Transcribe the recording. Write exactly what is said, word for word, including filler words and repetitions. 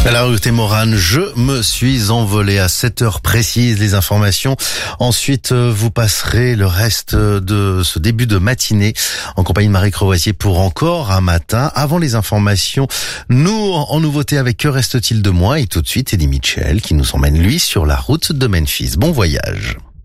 Alors, Ruth et Morane, je me suis envolé à sept heures précises, les informations. Ensuite, vous passerez le reste de ce début de matinée en compagnie de Marie Croisier pour encore un matin. Avant les informations, nous, en nouveauté avec Que reste-t-il de moi? Et tout de suite, Eddie Mitchell qui nous emmène, lui, sur la route de Memphis. Bon voyage.